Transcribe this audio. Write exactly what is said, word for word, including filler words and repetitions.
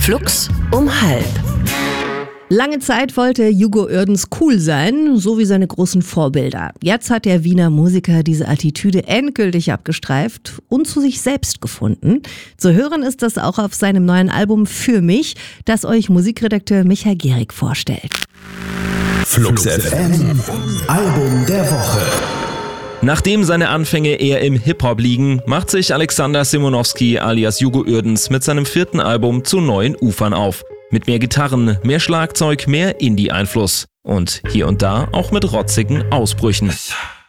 Flux um halb. Lange Zeit wollte Hugo Oerdens cool sein, so wie seine großen Vorbilder. Jetzt hat der Wiener Musiker diese Attitüde endgültig abgestreift und zu sich selbst gefunden. Zu hören ist das auch auf seinem neuen Album Für mich, das euch Musikredakteur Michael Gehrig vorstellt. Flux F M, Album der Woche. Nachdem seine Anfänge eher im Hip-Hop liegen, macht sich Alexander Simonowski alias Hugo Oerdens mit seinem vierten Album zu neuen Ufern auf. Mit mehr Gitarren, mehr Schlagzeug, mehr Indie-Einfluss und hier und da auch mit rotzigen Ausbrüchen.